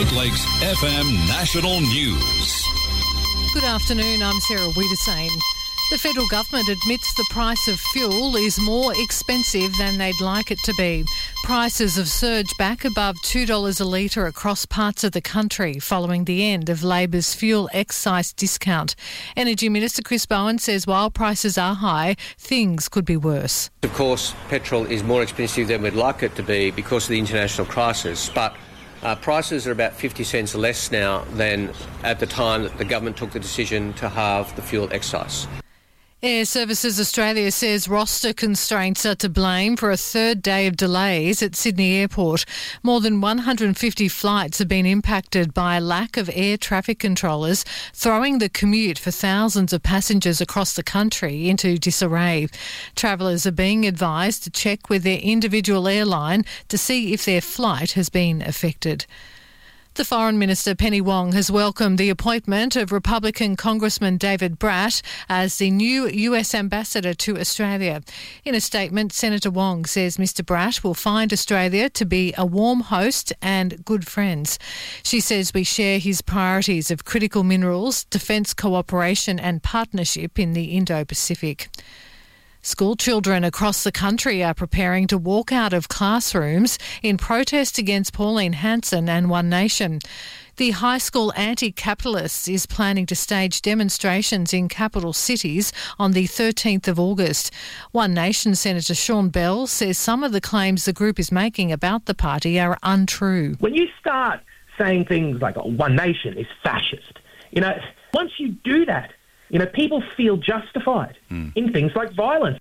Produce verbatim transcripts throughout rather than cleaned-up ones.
Great Lakes F M National News. Good afternoon, I'm Sarah Wiedersane. The federal government admits the price of fuel is more expensive than they'd like it to be. Prices have surged back above two dollars a litre across parts of the country following the end of Labor's fuel excise discount. Energy Minister Chris Bowen says while prices are high, things could be worse. Of course, petrol is more expensive than we'd like it to be because of the international crisis, but Uh, prices are about fifty cents less now than at the time that the government took the decision to halve the fuel excise. Air Services Australia says roster constraints are to blame for a third day of delays at Sydney Airport. More than one hundred fifty flights have been impacted by a lack of air traffic controllers, throwing the commute for thousands of passengers across the country into disarray. Travellers are being advised to check with their individual airline to see if their flight has been affected. The Foreign Minister, Penny Wong, has welcomed the appointment of Republican Congressman David Bratt as the new U S Ambassador to Australia. In a statement, Senator Wong says Mr Bratt will find Australia to be a warm host and good friends. She says we share his priorities of critical minerals, defence cooperation and partnership in the Indo-Pacific. School children across the country are preparing to walk out of classrooms in protest against Pauline Hanson and One Nation. The high school anti-capitalist is planning to stage demonstrations in capital cities on the thirteenth of August. One Nation Senator Sean Bell says some of the claims the group is making about the party are untrue. When you start saying things like, oh, One Nation is fascist, you know, once you do that, you know, people feel justified mm. in things like violence.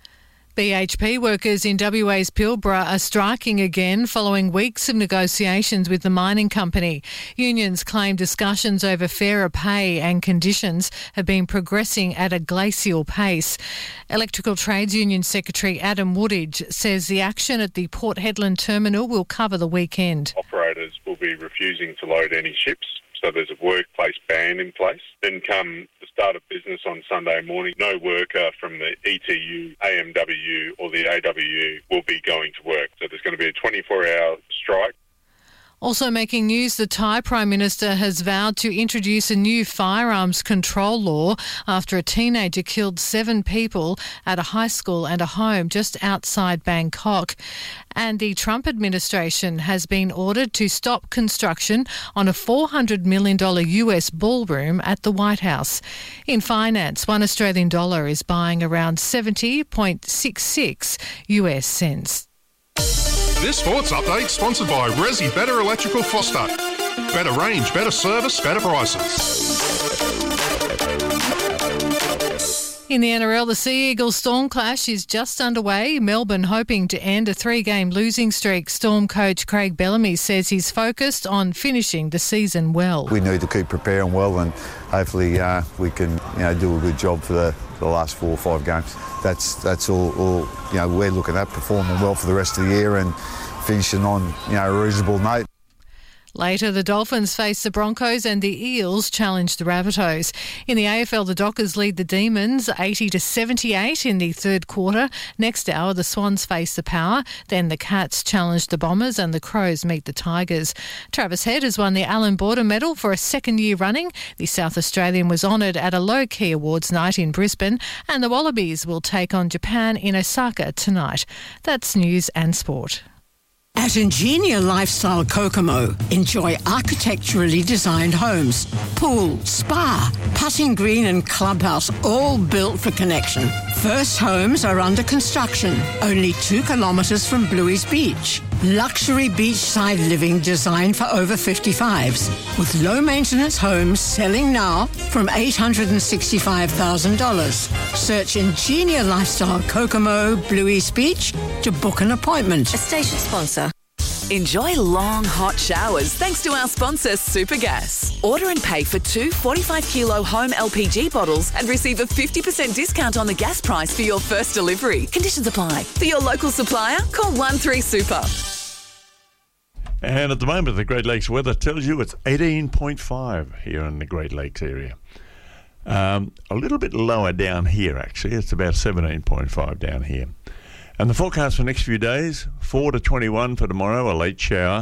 B H P workers in W A's Pilbara are striking again following weeks of negotiations with the mining company. Unions claim discussions over fairer pay and conditions have been progressing at a glacial pace. Electrical Trades Union Secretary Adam Woodage says the action at the Port Hedland terminal will cover the weekend. Operators will be refusing to load any ships, so there's a workplace ban in place. Then come the start of business on Sunday morning, no worker from the E T U, A M W or the A W U will be going to work. So there's going to be a twenty-four hour strike. Also making news, the Thai Prime Minister has vowed to introduce a new firearms control law after a teenager killed seven people at a high school and a home just outside Bangkok. And the Trump administration has been ordered to stop construction on a four hundred million dollars U S ballroom at the White House. In finance, one Australian dollar is buying around seventy point six six U S cents. This sports update sponsored by Resi Better Electrical Foster. Better range, better service, better prices. In the N R L, the Sea Eagles Storm clash is just underway. Melbourne hoping to end a three-game losing streak. Storm coach Craig Bellamy says he's focused on finishing the season well. We need to keep preparing well, and hopefully uh, we can, you know, do a good job for the, the last four or five games. That's that's all, all you know, we're looking at, performing well for the rest of the year and finishing on, you know, a reasonable note. Later, the Dolphins face the Broncos and the Eels challenge the Rabbitohs. In the A F L, the Dockers lead the Demons eighty to seventy-eight in the third quarter. Next hour, the Swans face the Power. Then the Cats challenge the Bombers and the Crows meet the Tigers. Travis Head has won the Allan Border Medal for a second year running. The South Australian was honoured at a low-key awards night in Brisbane, and the Wallabies will take on Japan in Osaka tonight. That's news and sport. At Ingenia Lifestyle Kokomo, enjoy architecturally designed homes, pool, spa, putting green and clubhouse, all built for connection. First homes are under construction, only two kilometres from Bluey's Beach. Luxury beachside living designed for over fifty-fives, with low-maintenance homes selling now from eight hundred sixty-five thousand dollars. Search Ingenia Lifestyle Kokomo, Bluey's Beach to book an appointment. A station sponsor. Enjoy long, hot showers thanks to our sponsor, Supergas. Order and pay for two forty-five kilo home L P G bottles and receive a fifty percent discount on the gas price for your first delivery. Conditions apply. For your local supplier, call one three super. And at the moment, the Great Lakes weather tells you it's eighteen point five here in the Great Lakes area. Um, a little bit lower down here, actually. It's about seventeen point five down here. And the forecast for the next few days, four to twenty-one for tomorrow, a late shower.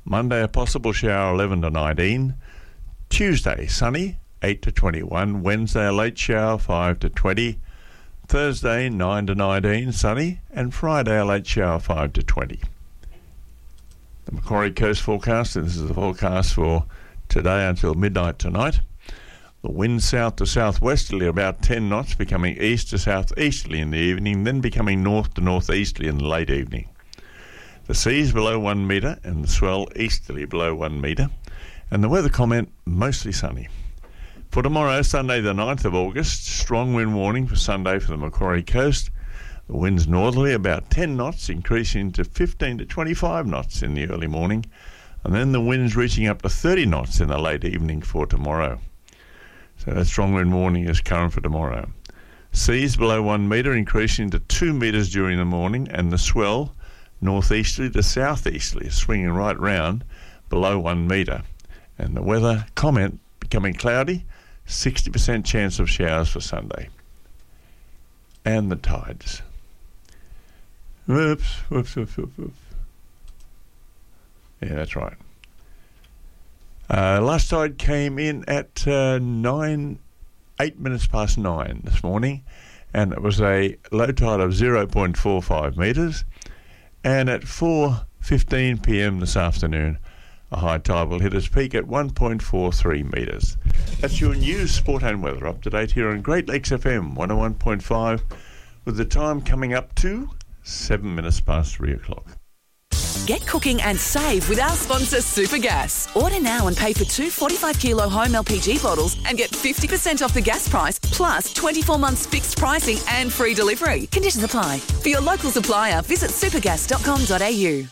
Monday, a possible shower, eleven to nineteen. Tuesday, sunny, eight to twenty-one. Wednesday, a late shower, five to twenty. Thursday, nine to nineteen, sunny. And Friday, a late shower, five to twenty. The Macquarie Coast forecast, and this is the forecast for today until midnight tonight. The wind south to southwesterly about ten knots, becoming east to southeasterly in the evening, then becoming north to northeasterly in the late evening. The seas below one metre and the swell easterly below one metre. And the weather comment, mostly sunny. For tomorrow, Sunday the ninth of August, strong wind warning for Sunday for the Macquarie Coast. The wind's northerly about ten knots, increasing to fifteen to twenty-five knots in the early morning. And then the wind's reaching up to thirty knots in the late evening for tomorrow. So that strong wind warning is current for tomorrow. Seas below one metre, increasing to two metres during the morning, and the swell northeasterly to southeasterly, swinging right round below one metre. And the weather comment becoming cloudy, sixty percent chance of showers for Sunday. And the tides. Whoops, whoops, whoops, whoops, whoops. Yeah, that's right. Uh, last tide came in at uh, nine, eight minutes past nine this morning, and it was a low tide of zero point four five metres. And at four fifteen p.m. this afternoon, a high tide will hit its peak at one point four three metres. That's your news, sport and weather up to date here on Great Lakes F M one oh one point five, with the time coming up to seven minutes past three o'clock. Get cooking and save with our sponsor Supergas. Order now and pay for two forty-five kilo home L P G bottles and get fifty percent off the gas price, plus twenty-four months fixed pricing and free delivery. Conditions apply. For your local supplier, visit supergas dot com dot a u.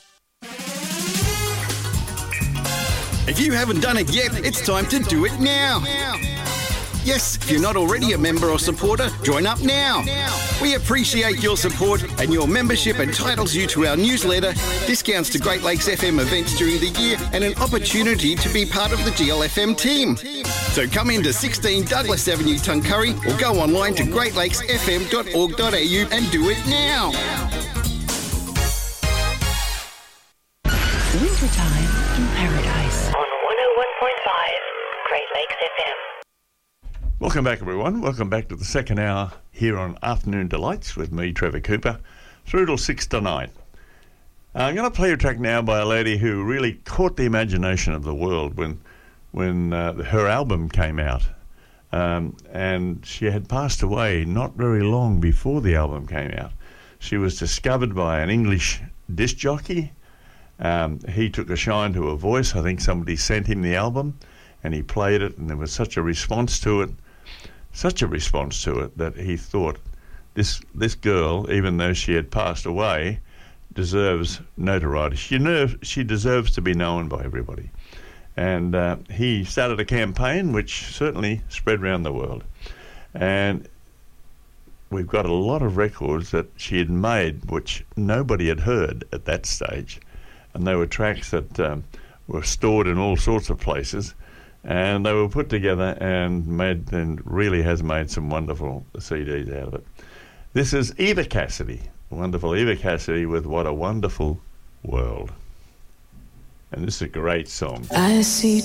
If you haven't done it yet, it's time to do it now. Yes, if you're not already a member or supporter, join up now. We appreciate your support, and your membership entitles you to our newsletter, discounts to Great Lakes F M events during the year, and an opportunity to be part of the G L F M team. So come into sixteen Douglas Avenue, Tuncurry, or go online to great lakes f m dot org dot a u and do it now. Wintertime in Paradise on one oh one point five Great Lakes F M. Welcome back, everyone. Welcome back to the second hour here on Afternoon Delights with me, Trevor Cooper, through till six to nine. Uh, I'm going to play a track now by a lady who really caught the imagination of the world when when uh, her album came out. Um, and she had passed away not very long before the album came out. She was discovered by an English disc jockey. Um, he took a shine to her voice. I think somebody sent him the album, and he played it, and there was such a response to it, such a response to it, that he thought, this this girl, even though she had passed away, deserves notoriety. She, nerve, she deserves to be known by everybody. And uh, he started a campaign which certainly spread around the world. And we've got a lot of records that she had made which nobody had heard at that stage. And they were tracks that um, were stored in all sorts of places. And they were put together and made, and really has made some wonderful C Ds out of it. This is Eva Cassidy, wonderful Eva Cassidy with What a Wonderful World. And this is a great song. I see